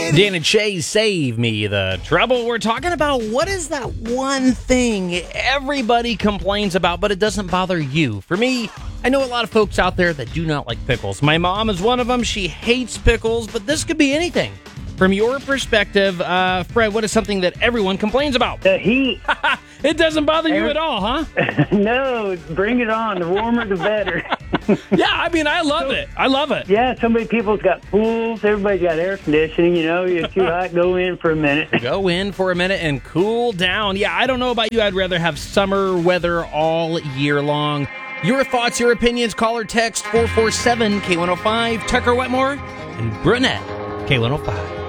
Dan and Shay, save me the trouble. We're talking about what is that one thing everybody complains about, but it doesn't bother you. For me, I know a lot of folks out there that do not like pickles. My mom is one of them. She hates pickles, but this could be anything. From your perspective, Fred, what is something that everyone complains about? The heat. It doesn't bother you at all, huh? No, bring it on. The warmer, the better. Yeah, I mean, I love it. I love it. Yeah, so many people's got pools. Everybody's got air conditioning. You're too hot, go in for a minute. Go in for a minute and cool down. Yeah, I don't know about you. I'd rather have summer weather all year long. Your thoughts, your opinions, call or text 447-K105, Tucker Wetmore, and Brunette, K105.